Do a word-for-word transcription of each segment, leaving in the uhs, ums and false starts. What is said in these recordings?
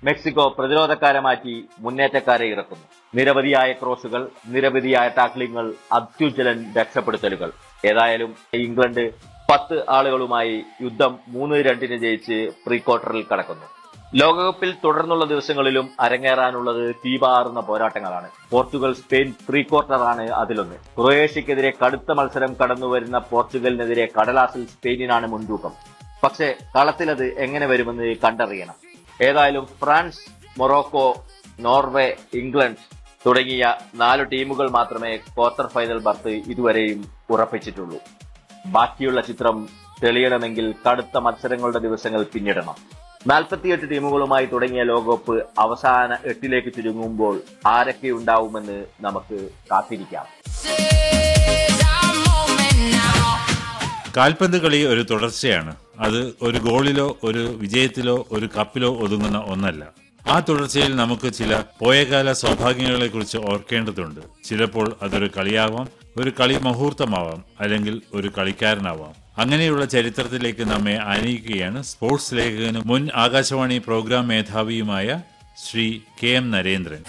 Mexico പ്രതിരോധക്കാരെ മാറ്റി മുന്നേറ്റക്കാരെ ഇറക്കുന്നു. നിരവധിയായ ക്രോസുകൾ, നിരവധിയായ ടാക്ലിങ്ങൾ, അത്യുജ്വലൻ രക്ഷപ്പെടുത്തലുകൾ. ഏതായാലും ഇംഗ്ലണ്ട് പത്ത് ആളുകളുമായി യുദ്ധം മൂന്ന് രണ്ടിന് ജയിച്ച് പ്രീ ക്വാർട്ടറിൽ കടക്കുന്നു. ലോകകപ്പിൽ തുടർന്നുള്ള ദിവസങ്ങളിലും അരങ്ങേറാനുള്ളത് തീപാറുന്ന പോരാട്ടങ്ങളാണ്. പോർച്ചുഗൽ സ്പെയിൻ പ്രീ ക്വാർട്ടറാണ് അതിലൊന്ന്. ക്രൊയേഷ്യക്കെതിരെ കടുത്ത മത്സരം കടന്നുവരുന്ന പോർച്ചുഗലിനെതിരെ കടലാസിൽ സ്പെയിനിനാണ് മുൻതൂക്കം. പക്ഷേ കളത്തിലത് എങ്ങനെ വരുമെന്ന് കണ്ടറിയണം. ഏതായാലും ഫ്രാൻസ്, മൊറോക്കോ, നോർവേ, ഇംഗ്ലണ്ട് തുടങ്ങിയ നാലു ടീമുകൾ മാത്രമേ ക്വാർട്ടർ ഫൈനൽ ബർത്ത് ഇതുവരെയും ഉറപ്പിച്ചിട്ടുള്ളൂ. ബാക്കിയുള്ള ചിത്രം തെളിയണമെങ്കിൽ കടുത്ത മത്സരങ്ങളുടെ ദിവസങ്ങൾ പിന്നിടണം. നാൽപ്പത്തിയെട്ട് ടീമുകളുമായി തുടങ്ങിയ ലോകകപ്പ് അവസാന എട്ടിലേക്ക് ചുരുങ്ങുമ്പോൾ ആരൊക്കെ ഉണ്ടാവുമെന്ന് നമുക്ക് കാത്തിരിക്കാം. കാൽപന്ത് കളി ഒരു തുടർച്ചയാണ്. അത് ഒരു ഗോളിലോ ഒരു വിജയത്തിലോ ഒരു കപ്പിലോ ഒതുങ്ങുന്ന ഒന്നല്ല. ആ തുടർച്ചയിൽ നമുക്ക് ചില പോയകാല സൗഭാഗ്യങ്ങളെ കുറിച്ച് ഓർക്കേണ്ടതുണ്ട്. ചിലപ്പോൾ അതൊരു കളിയാവാം, ഒരു കളി മുഹൂർത്തമാവാം, അല്ലെങ്കിൽ ഒരു കളിക്കാരനാവാം. അങ്ങനെയുള്ള ചരിത്രത്തിലേക്ക് നമ്മെ ആനയിക്കുകയാണ് സ്പോർട്സ് ലേഖകനും മുൻ Akashvani programme മേധാവിയുമായ Shri K M Narendran.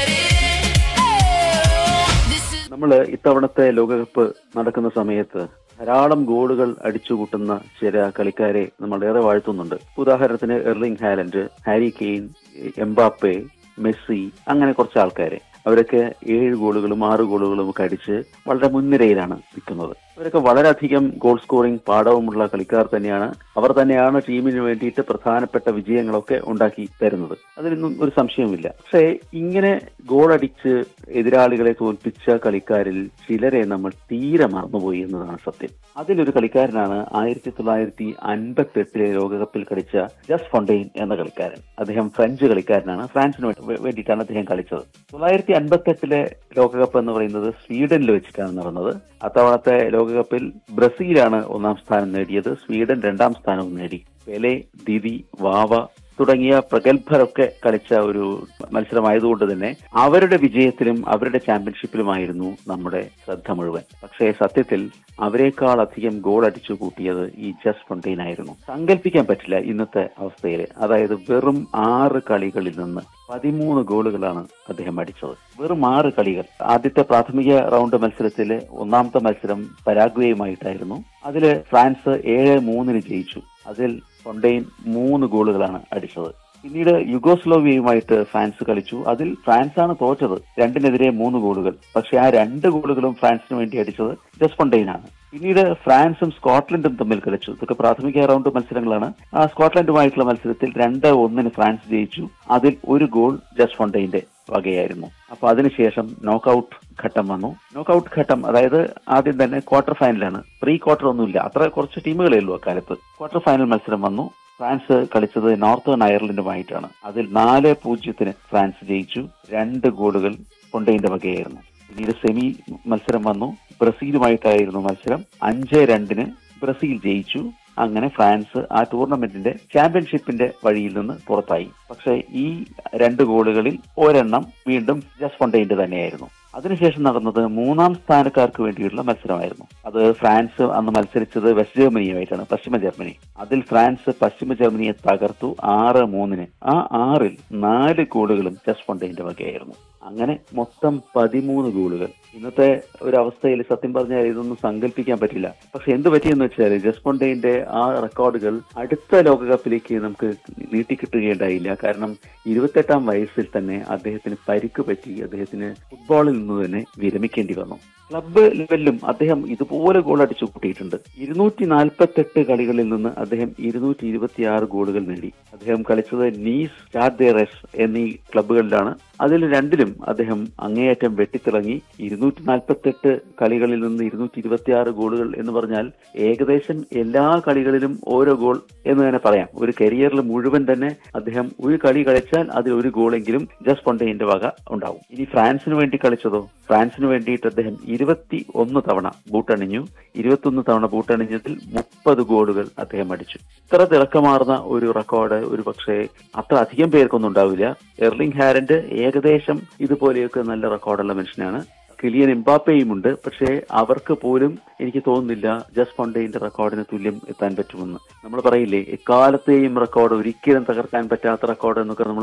നമ്മൾ ഇത്തവണത്തെ ലോകകപ്പ് നടക്കുന്ന സമയത്ത് ധാരാളം ഗോളുകൾ അടിച്ചുകൂട്ടുന്ന ചില കളിക്കാരെ നമ്മൾ ഏറെ വാഴ്ത്തുന്നുണ്ട്. ഉദാഹരണത്തിന് Erling Haaland, Harry Kane, Mbappe, Messi, അങ്ങനെ കുറച്ച് ആൾക്കാരെ. അവരൊക്കെ ഏഴ് ഗോളുകളും ആറ് ഗോളുകളും ഒക്കെ അടിച്ച് വളരെ മുൻനിരയിലാണ് നിൽക്കുന്നത്. അവരൊക്കെ വളരെയധികം ഗോൾ സ്കോറിംഗ് പാഠവുമുള്ള കളിക്കാർ തന്നെയാണ്. അവർ തന്നെയാണ് ടീമിന് വേണ്ടിയിട്ട് പ്രധാനപ്പെട്ട വിജയങ്ങളൊക്കെ ഉണ്ടാക്കി തരുന്നത്. അതിനൊന്നും ഒരു സംശയവുമില്ല. പക്ഷേ ഇങ്ങനെ ഗോളടിച്ച് എതിരാളികളെ തോൽപ്പിച്ച കളിക്കാരിൽ ചിലരെ നമ്മൾ തീരെ മറന്നുപോയി എന്നതാണ് സത്യം. അതിലൊരു കളിക്കാരനാണ് ആയിരത്തി തൊള്ളായിരത്തി അൻപത്തി എട്ടിലെ ലോകകപ്പിൽ കളിച്ച ജസ് ഫൊണ്ടെയിൻ എന്ന കളിക്കാരൻ. അദ്ദേഹം ഫ്രഞ്ച് കളിക്കാരനാണ്. ഫ്രാൻസിന് വേണ്ടിയിട്ടാണ് അദ്ദേഹം കളിച്ചത്. തൊള്ളായിരത്തി അൻപത്തി എട്ടിലെ ലോകകപ്പ് എന്ന് പറയുന്നത് സ്വീഡനിൽ വെച്ചിട്ടാണ് നടന്നത്. അത്തവണത്തെ ലോകകപ്പിൽ ബ്രസീലാണ് ഒന്നാം സ്ഥാനം നേടിയത്. സ്വീഡൻ രണ്ടാം സ്ഥാനവും നേടി. പെലെ, ദിദി, വാവ തുടങ്ങിയ പ്രഗത്ഭരൊക്കെ കളിച്ച ഒരു മത്സരമായതുകൊണ്ട് തന്നെ അവരുടെ വിജയത്തിലും അവരുടെ ചാമ്പ്യൻഷിപ്പിലുമായിരുന്നു നമ്മുടെ ശ്രദ്ധ മുഴുവൻ. പക്ഷേ സത്യത്തിൽ അവരെക്കാൾ അധികം ഗോൾ അടിച്ചു കൂട്ടിയത് ഈ ജസ് ഫൊണ്ടെയിൻ ആയിരുന്നു. സങ്കല്പിക്കാൻ പറ്റില്ല ഇന്നത്തെ അവസ്ഥയിൽ. അതായത് വെറും ആറ് കളികളിൽ നിന്ന് പതിമൂന്ന് ഗോളുകളാണ് അദ്ദേഹം അടിച്ചത്. വെറും ആറ് കളികൾ. ആദ്യത്തെ പ്രാഥമിക റൗണ്ട് മത്സരത്തില് ഒന്നാമത്തെ മത്സരം പരാഗ്വേയുമായിട്ടായിരുന്നു. അതില് ഫ്രാൻസ് ഏഴ് മൂന്നിന് ജയിച്ചു. അതിൽ ഫൊണ്ടെയിൻ മൂന്ന് ഗോളുകളാണ് അടിച്ചത്. പിന്നീട് യുഗോസ്ലോവിയയുമായിട്ട് ഫ്രാൻസ് കളിച്ചു. അതിൽ ഫ്രാൻസാണ് തോറ്റത്, രണ്ടിനെതിരെ മൂന്ന് ഗോളുകൾ. പക്ഷെ ആ രണ്ട് ഗോളുകളും ഫ്രാൻസിന് വേണ്ടി അടിച്ചത് ജസ് ഫൊണ്ടെയിനാണ്. പിന്നീട് ഫ്രാൻസും സ്കോട്ട്ലൻഡും തമ്മിൽ കളിച്ചു. ഇതൊക്കെ പ്രാഥമിക റൗണ്ട് മത്സരങ്ങളാണ്. ആ സ്കോട്ട്ലൻഡുമായിട്ടുള്ള മത്സരത്തിൽ രണ്ട് ഒന്നിന് ഫ്രാൻസ് ജയിച്ചു. അതിൽ ഒരു ഗോൾ ജസ് ഫൊണ്ടെയിന്റെ വകയായിരുന്നു. അപ്പൊ അതിനുശേഷം നോക്കൌട്ട് ഘട്ടം വന്നു. നോക്കൌട്ട് ഘട്ടം അതായത് ആദ്യം തന്നെ ക്വാർട്ടർ ഫൈനലാണ്. പ്രീ ക്വാർട്ടർ ഒന്നുമില്ല, അത്ര കുറച്ച് ടീമുകളേ ഉള്ളൂ അക്കാലത്ത്. ക്വാർട്ടർ ഫൈനൽ മത്സരം വന്നു. ഫ്രാൻസ് കളിച്ചത് നോർത്തേൺ അയർലൻഡുമായിട്ടാണ്. അതിൽ നാല് പൂജ്യത്തിന് ഫ്രാൻസ് ജയിച്ചു. രണ്ട് ഗോളുകൾ ഫൊണ്ടെയിന്റെ വകയായിരുന്നു. പിന്നീട് സെമി മത്സരം വന്നു. ബ്രസീലുമായിട്ടായിരുന്നു മത്സരം. അഞ്ച് രണ്ടിന് ബ്രസീൽ ജയിച്ചു. അങ്ങനെ ഫ്രാൻസ് ആ ടൂർണമെന്റിന്റെ ചാമ്പ്യൻഷിപ്പിന്റെ വഴിയിൽ നിന്ന് പുറത്തായി. പക്ഷേ ഈ രണ്ട് ഗോളുകളിൽ ഒരെണ്ണം വീണ്ടും ജസ് ഫൊണ്ടെയിന്റെ തന്നെയായിരുന്നു. അതിനുശേഷം നടന്നത് മൂന്നാം സ്ഥാനക്കാർക്ക് വേണ്ടിയുള്ള മത്സരമായിരുന്നു. അത് ഫ്രാൻസ് അന്ന് മത്സരിച്ചത് വെസ്റ്റ് ജർമ്മനിയുമായിട്ടാണ്, പശ്ചിമ ജർമ്മനി. അതിൽ ഫ്രാൻസ് പശ്ചിമ ജർമ്മനിയെ തകർത്തു ആറ് മൂന്നിന്. ആ ആറിൽ നാല് ഗോളുകളും ജസ് ഫൊണ്ടെയിന്റെ വകയായിരുന്നു. അങ്ങനെ മൊത്തം പതിമൂന്ന് ഗോളുകൾ. ഇന്നത്തെ ഒരു അവസ്ഥയിൽ സത്യം പറഞ്ഞാൽ ഇതൊന്നും സങ്കല്പിക്കാൻ പറ്റില്ല. പക്ഷെ എന്ത് പറ്റിയെന്ന് വെച്ചാൽ ജസ് ഫൊണ്ടെയിന്റെ ആ റെക്കോർഡുകൾ അടുത്ത ലോകകപ്പിലേക്ക് നമുക്ക് നീട്ടിക്കിട്ടുകയുണ്ടായില്ല. കാരണം ഇരുപത്തെട്ടാം വയസ്സിൽ തന്നെ അദ്ദേഹത്തിന് പരിക്ക് പറ്റി. അദ്ദേഹത്തിന് ഫുട്ബോളിൽ നിന്ന് തന്നെ വിരമിക്കേണ്ടി വന്നു. ക്ലബ്ബ് ലെവലിലും അദ്ദേഹം ഇതുപോലെ ഗോൾ അടിച്ചു കൂട്ടിയിട്ടുണ്ട്. ഇരുന്നൂറ്റി നാൽപ്പത്തി എട്ട് കളികളിൽ നിന്ന് അദ്ദേഹം ഇരുന്നൂറ്റി ഇരുപത്തി ആറ് ഗോളുകൾ നേടി. അദ്ദേഹം കളിച്ചത് നീസ്, സ്റ്റാഡ് ദെ റെസ് എന്നീ ക്ലബ്ബുകളിലാണ്. അതിൽ രണ്ടിലും അദ്ദേഹം അങ്ങേയറ്റം വെട്ടിത്തിളങ്ങി. ഇരുന്നൂറ്റി നാൽപ്പത്തി എട്ട് കളികളിൽ നിന്ന് ഇരുന്നൂറ്റി ഇരുപത്തി ആറ് ഗോളുകൾ എന്ന് പറഞ്ഞാൽ ഏകദേശം എല്ലാ കളികളിലും ഓരോ ഗോൾ എന്ന് തന്നെ പറയാം. ഒരു കരിയറിൽ മുഴുവൻ തന്നെ അദ്ദേഹം ഒരു കളി കളിച്ചാൽ അതിൽ ഒരു ഗോളെങ്കിലും ജസ് ഫൊണ്ടെയിന്റെ വക ഉണ്ടാവും. ഇനി ഫ്രാൻസിന് വേണ്ടി കളിച്ചതോ? ഫ്രാൻസിന് വേണ്ടിയിട്ട് അദ്ദേഹം ഇരുപത്തി ഒന്ന് തവണ ബൂട്ടണിഞ്ഞു. ഇരുപത്തി ഒന്ന് തവണ ബൂട്ടണിഞ്ഞതിൽ മുപ്പത് ഗോളുകൾ അദ്ദേഹം അടിച്ചു. ഇത്ര തിളക്കമാർന്ന ഒരു റെക്കോർഡ് ഒരു പക്ഷേ അത്ര അധികം പേർക്കൊന്നും ഉണ്ടാവില്ല. എർലിംഗ് ഹാലൻഡ് ഏകദേശം ഇതുപോലെയൊക്കെ നല്ല റെക്കോർഡുള്ള മനുഷ്യനാണ്. കിലിയൻ എംബാപ്പയും ഉണ്ട്. പക്ഷേ അവർക്ക് പോലും എനിക്ക് തോന്നുന്നില്ല ജസ് ഫൊണ്ടെയിന്റെ റെക്കോർഡിന് തുല്യം എത്താൻ പറ്റുമെന്ന്. നമ്മൾ പറയില്ലേ, എക്കാലത്തെയും റെക്കോർഡ്, ഒരിക്കലും തകർക്കാൻ പറ്റാത്ത റെക്കോർഡ് എന്നൊക്കെ നമ്മൾ